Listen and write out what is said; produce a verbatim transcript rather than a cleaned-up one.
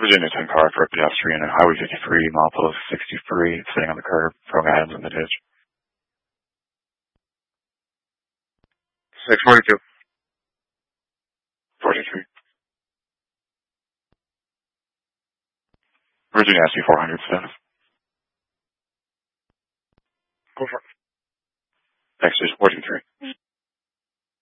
Virginia ten car for a pedestrian and Highway fifty-three, milepost sixty-three, sitting on the curb, throwing items in the ditch. six forty-two. forty-three. Virginia S C four hundred status. Go for it. Next is forty-three.